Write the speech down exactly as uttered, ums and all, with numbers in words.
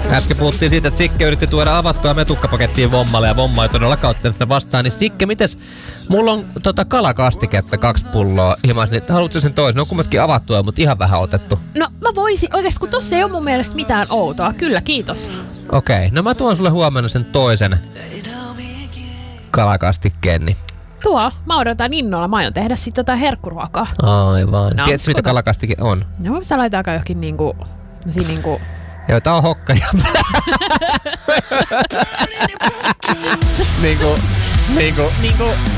Äsken puhuttiin siitä, että Sikke yritti tuoda avattua metukkapakettiin Vommalle ja Vomma ei todellakaan ottanut sitä vastaan. Niin Sikke, mites? Mulla on tota kalakastiketta kaksi pulloa himas, niin haluatko sen toisen? Ne on kummatkin avattua, mutta ihan vähän otettu. No mä voisin, oikeesti kun tossa ei ole mun mielestä mitään outoa. Kyllä, kiitos. Okei, okay, no mä tuon sulle huomenna sen toisen kalakastikkeen. Niin. Tuo, mä odotan innolla. Mä aion tehdä sit jotain herkkuruokaa. Aivan. No, tiedätkö mitä kalakastike on? No sitä laitetaan johonkin niinku, niinku... Joo, tää on hokkaja. niinku, niinku, Niinku...